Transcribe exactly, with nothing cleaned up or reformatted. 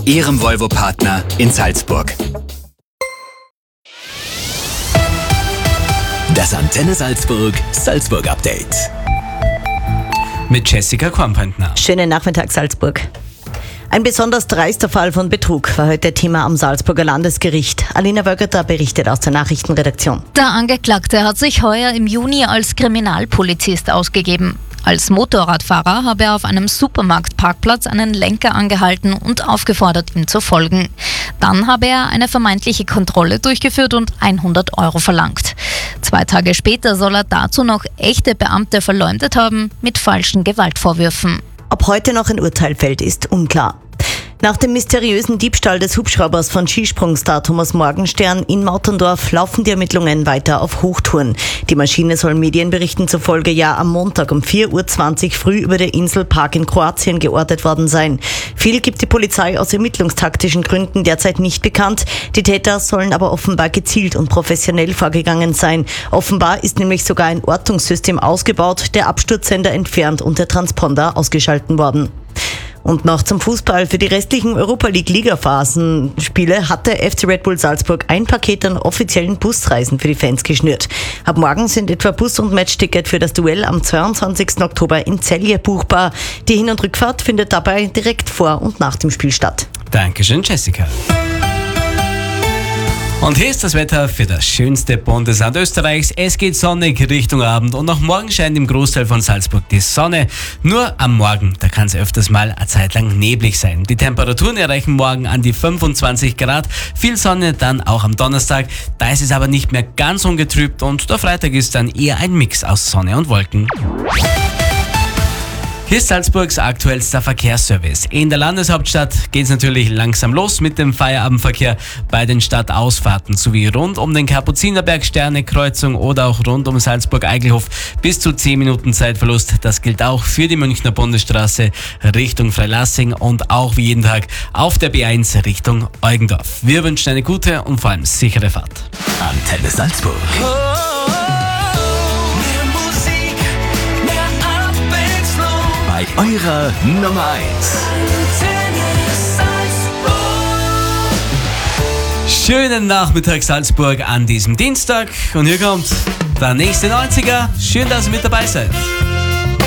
Ihrem Volvo-Partner in Salzburg. Das Antenne Salzburg Salzburg Update. Mit Jessica Kornpantner. Schönen Nachmittag, Salzburg. Ein besonders dreister Fall von Betrug war heute Thema am Salzburger Landesgericht. Alina Wögerter berichtet aus der Nachrichtenredaktion. Der Angeklagte hat sich heuer im Juni als Kriminalpolizist ausgegeben. Als Motorradfahrer habe er auf einem Supermarktparkplatz einen Lenker angehalten und aufgefordert, ihm zu folgen. Dann habe er eine vermeintliche Kontrolle durchgeführt und hundert Euro verlangt. Zwei Tage später soll er dazu noch echte Beamte verleumdet haben mit falschen Gewaltvorwürfen. Ob heute noch ein Urteil fällt, ist unklar. Nach dem mysteriösen Diebstahl des Hubschraubers von Skisprungstar Thomas Morgenstern in Mautendorf laufen die Ermittlungen weiter auf Hochtouren. Die Maschine soll Medienberichten zufolge ja am Montag um vier Uhr zwanzig früh über der Insel Park in Kroatien geortet worden sein. Viel gibt die Polizei aus ermittlungstaktischen Gründen derzeit nicht bekannt. Die Täter sollen aber offenbar gezielt und professionell vorgegangen sein. Offenbar ist nämlich sogar ein Ortungssystem ausgebaut, der Absturzsender entfernt und der Transponder ausgeschalten worden. Und noch zum Fußball. Für die restlichen Europa-League-Ligaphasenspiele hatte F C Red Bull Salzburg ein Paket an offiziellen Busreisen für die Fans geschnürt. Ab morgen sind etwa Bus- und Matchticket für das Duell am zweiundzwanzigsten Oktober in Celje buchbar. Die Hin- und Rückfahrt findet dabei direkt vor und nach dem Spiel statt. Dankeschön, Jessica. Und hier ist das Wetter für das schönste Bundesland Österreichs. Es geht sonnig Richtung Abend und auch morgen scheint im Großteil von Salzburg die Sonne. Nur am Morgen, da kann es öfters mal eine Zeit lang neblig sein. Die Temperaturen erreichen morgen an die fünfundzwanzig Grad. Viel Sonne dann auch am Donnerstag. Da ist es aber nicht mehr ganz ungetrübt und der Freitag ist dann eher ein Mix aus Sonne und Wolken. Hier ist Salzburgs aktuellster Verkehrsservice. In der Landeshauptstadt geht es natürlich langsam los mit dem Feierabendverkehr bei den Stadtausfahrten sowie rund um den Kapuzinerberg, Sterne-Kreuzung oder auch rund um Salzburg-Eigelhof bis zu zehn Minuten Zeitverlust. Das gilt auch für die Münchner Bundesstraße Richtung Freilassing und auch wie jeden Tag auf der B eins Richtung Eugendorf. Wir wünschen eine gute und vor allem sichere Fahrt. Antenne Salzburg. Bei eurer Nummer eins. Schönen Nachmittag Salzburg an diesem Dienstag und hier kommt der nächste neunziger. Schön, dass ihr mit dabei seid.